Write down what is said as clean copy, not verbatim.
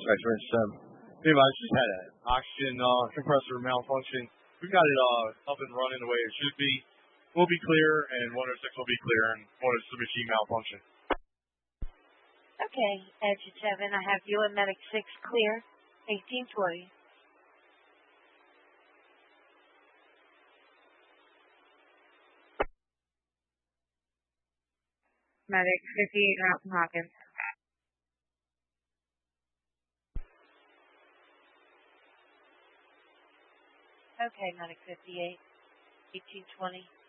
Spectrum. I just had an oxygen compressor malfunction. We've got it up and running the way it should be. We'll be clear, and 106 will be clear, and 106 the machine malfunction. Okay, Engine 7, I have you and Medic 6 clear, 1820. Medic 58 out from Hawkins. Okay, Medic 58, 1820.